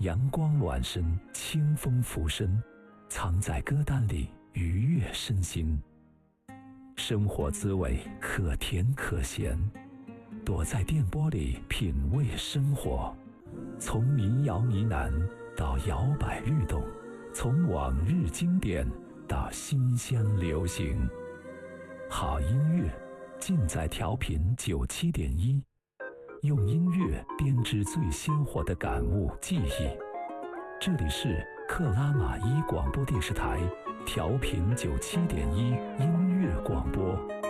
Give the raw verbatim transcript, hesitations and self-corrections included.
阳光暖身，清风拂身，藏在歌单里愉悦身心。生活滋味可甜可咸，躲在电波里品味生活。从民谣呢喃到摇摆律动，从往日经典到新鲜流行，好音乐尽在调频九七点一，用音乐编织最鲜活的感悟记忆。这里是克拉玛依广播电视台调频九七点一音乐广播。